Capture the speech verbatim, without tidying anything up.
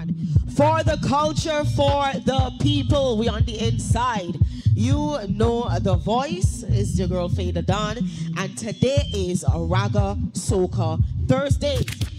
on. For the culture, for the people, we on the inside. You know the voice is your girl Fader Dawn, and today is Raga Soca Thursday.